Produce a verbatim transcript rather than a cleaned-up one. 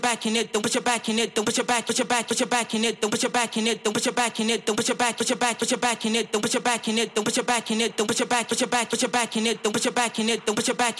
back in it, the with your back in it, the with your back, with your back, with your back in it, the with your back in it, the with your back in it, the with your back, with your back, with your back in it, the with your back in it, the with your back in it, the with your back, with your back, with your back in it, the with your back in it, the with your back